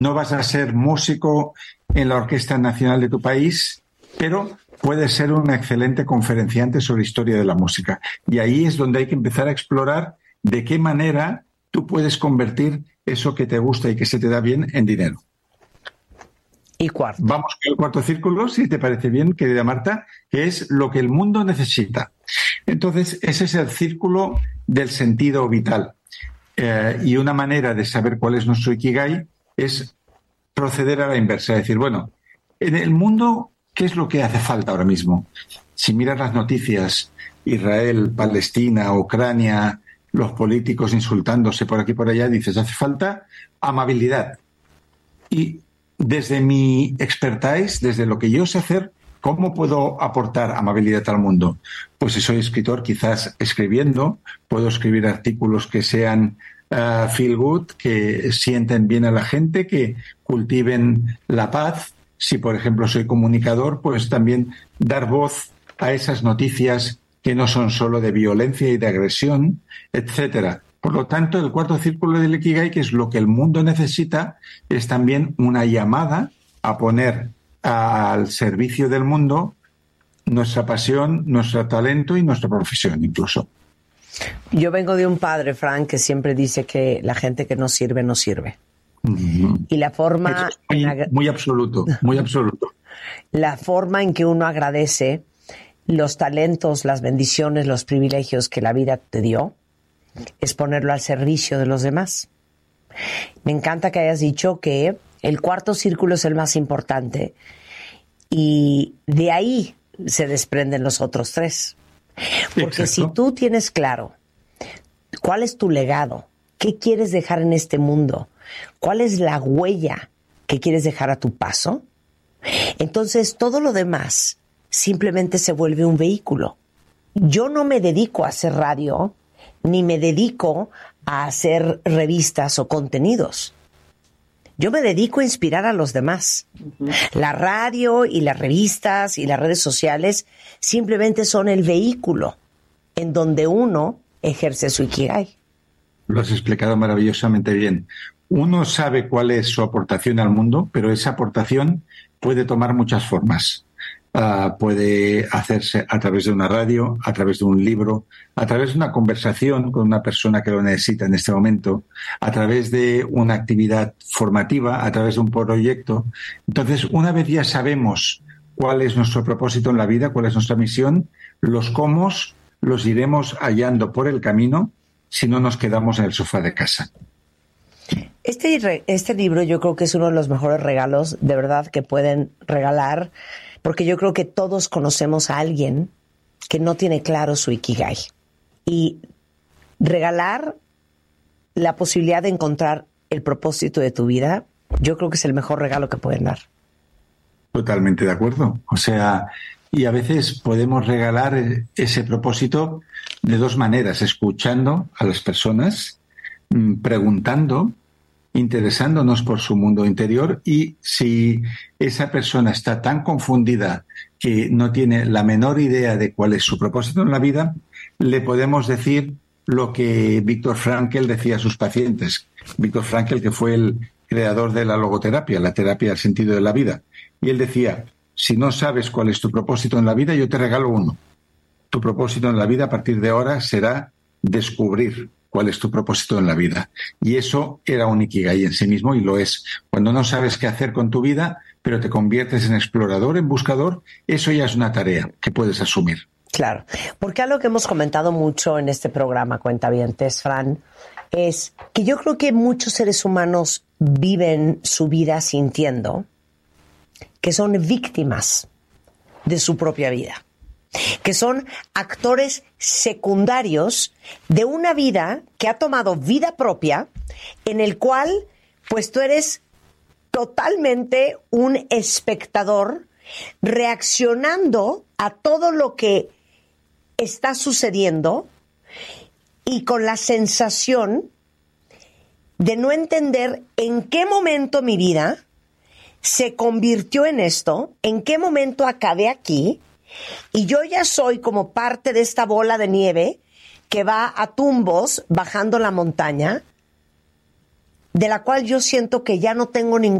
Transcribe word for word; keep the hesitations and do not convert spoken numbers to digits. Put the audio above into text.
no vas a ser músico en la Orquesta Nacional de tu país, pero puedes ser un excelente conferenciante sobre historia de la música. Y ahí es donde hay que empezar a explorar de qué manera tú puedes convertir eso que te gusta y que se te da bien en dinero. Y cuarto. Vamos con el cuarto círculo, si te parece bien, querida Marta, que es lo que el mundo necesita. Entonces, ese es el círculo del sentido vital. Eh, y una manera de saber cuál es nuestro Ikigai es proceder a la inversa. Es decir, bueno, en el mundo, ¿qué es lo que hace falta ahora mismo? Si miras las noticias, Israel, Palestina, Ucrania, los políticos insultándose por aquí y por allá, dices, hace falta amabilidad. Y desde mi expertise, desde lo que yo sé hacer, ¿cómo puedo aportar amabilidad al mundo? Pues si soy escritor, quizás escribiendo, puedo escribir artículos que sean uh, feel good, que sienten bien a la gente, que cultiven la paz. Si, por ejemplo, soy comunicador, pues también dar voz a esas noticias que no son solo de violencia y de agresión, etcétera. Por lo tanto, el cuarto círculo del Ikigai, que es lo que el mundo necesita, es también una llamada a poner al servicio del mundo nuestra pasión, nuestro talento y nuestra profesión incluso. Yo vengo de un padre, Frank, que siempre dice que la gente que no sirve, no sirve. Uh-huh. Y la forma... Es muy, en... muy absoluto, muy absoluto. La forma en que uno agradece los talentos, las bendiciones, los privilegios que la vida te dio, es ponerlo al servicio de los demás. Me encanta que hayas dicho que el cuarto círculo es el más importante y de ahí se desprenden los otros tres. Porque Exacto. Si tú tienes claro cuál es tu legado, qué quieres dejar en este mundo, cuál es la huella que quieres dejar a tu paso, entonces todo lo demás simplemente se vuelve un vehículo. Yo no me dedico a hacer radio ni me dedico a hacer revistas o contenidos. Yo me dedico a inspirar a los demás. Uh-huh. La radio y las revistas y las redes sociales simplemente son el vehículo en donde uno ejerce su Ikigai. Lo has explicado maravillosamente bien. Uno sabe cuál es su aportación al mundo, pero esa aportación puede tomar muchas formas. Uh, puede hacerse a través de una radio, a través de un libro, a través de una conversación con una persona que lo necesita en este momento, a través de una actividad formativa, a través de un proyecto. Entonces, una vez ya sabemos cuál es nuestro propósito en la vida, cuál es nuestra misión, los cómo los iremos hallando por el camino si no nos quedamos en el sofá de casa. Este, este libro yo creo que es uno de los mejores regalos de verdad que pueden regalar, porque yo creo que todos conocemos a alguien que no tiene claro su Ikigai. Y regalar la posibilidad de encontrar el propósito de tu vida, yo creo que es el mejor regalo que pueden dar. Totalmente de acuerdo. O sea, y a veces podemos regalar ese propósito de dos maneras: escuchando a las personas, preguntando, interesándonos por su mundo interior, y si esa persona está tan confundida que no tiene la menor idea de cuál es su propósito en la vida, le podemos decir lo que Viktor Frankl decía a sus pacientes. Viktor Frankl, que fue el creador de la logoterapia, la terapia del sentido de la vida. Y él decía, si no sabes cuál es tu propósito en la vida, yo te regalo uno. Tu propósito en la vida a partir de ahora será descubrir cuál es tu propósito en la vida. Y eso era un Ikigai en sí mismo, y lo es. Cuando no sabes qué hacer con tu vida, pero te conviertes en explorador, en buscador, eso ya es una tarea que puedes asumir. Claro, porque algo que hemos comentado mucho en este programa, Cuentavientes, Fran, es que yo creo que muchos seres humanos viven su vida sintiendo que son víctimas de su propia vida, que son actores secundarios de una vida que ha tomado vida propia, en el cual pues tú eres totalmente un espectador reaccionando a todo lo que está sucediendo y con la sensación de no entender en qué momento mi vida se convirtió en esto, en qué momento acabé aquí, y yo ya soy como parte de esta bola de nieve que va a tumbos bajando la montaña, de la cual yo siento que ya no tengo ningún